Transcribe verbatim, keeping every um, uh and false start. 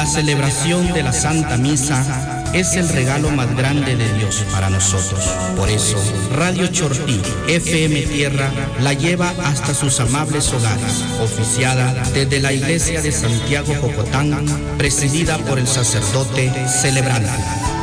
La celebración de la Santa Misa es el regalo más grande de Dios para nosotros. Por eso, Radio Chortí, F M Tierra, la lleva hasta sus amables hogares, oficiada desde la Iglesia de Santiago Jocotán, presidida por el sacerdote celebrante.